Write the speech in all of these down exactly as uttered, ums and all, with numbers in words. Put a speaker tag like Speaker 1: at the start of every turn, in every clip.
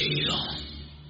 Speaker 1: ایران.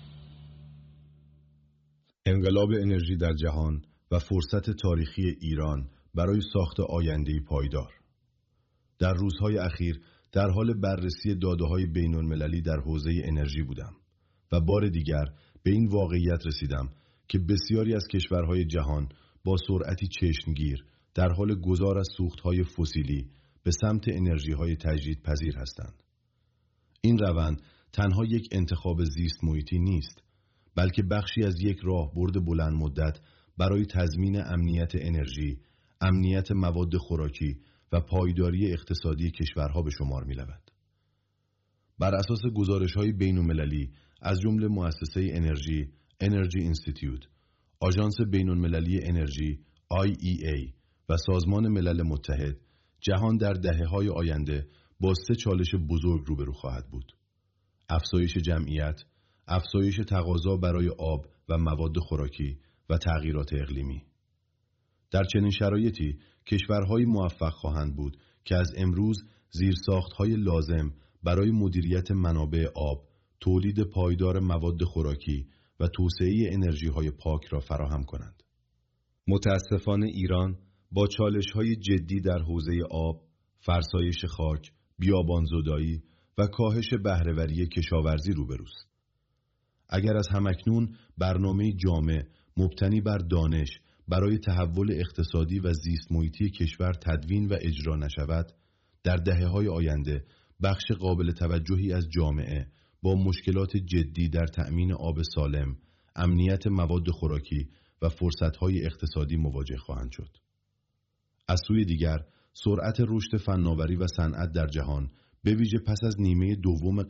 Speaker 2: انقلاب انرژی در جهان و فرصت تاریخی ایران برای ساخت آینده‌ای پایدار. در روزهای اخیر در حال بررسی داده‌های بین‌المللی در حوزه انرژی بودم و بار دیگر به این واقعیت رسیدم که بسیاری از کشورهای جهان با سرعتی چشمگیر در حال گذار از سوختهای فسیلی به سمت انرژی‌های تجدیدپذیر هستند. این روند تنها یک انتخاب زیست محیطی نیست، بلکه بخشی از یک راهبرد بلند مدت برای تضمین امنیت انرژی، امنیت مواد خوراکی و پایداری اقتصادی کشورها به شمار می‌رود. بر اساس گزارش‌های بین‌المللی از جمله مؤسسه انرژی Energy Institute، آژانس بین‌المللی انرژی آی ای ای و سازمان ملل متحد، جهان در دهه‌های آینده با سه چالش بزرگ روبرو خواهد بود: افزایش جمعیت، افزایش تقاضا برای آب و مواد خوراکی و تغییرات اقلیمی. در چنین شرایطی کشورهای موفق خواهند بود که از امروز زیرساخت‌های لازم برای مدیریت منابع آب، تولید پایدار مواد خوراکی و توسعه انرژی‌های پاک را فراهم کنند. متاسفانه ایران با چالش‌های جدی در حوزه آب، فرسایش خاک، بیابان‌زدایی و کاهش بهره‌وری کشاورزی روبروست. اگر از همکنون برنامه جامع مبتنی بر دانش برای تحول اقتصادی و زیست محیطی کشور تدوین و اجرا نشود، در دهه‌های آینده بخش قابل توجهی از جامعه با مشکلات جدی در تأمین آب سالم، امنیت مواد خوراکی و فرصت‌های اقتصادی مواجه خواهند شد. از سوی دیگر، سرعت رشد فناوری و صنعت در جهان به ویژه پس از نیمه دوم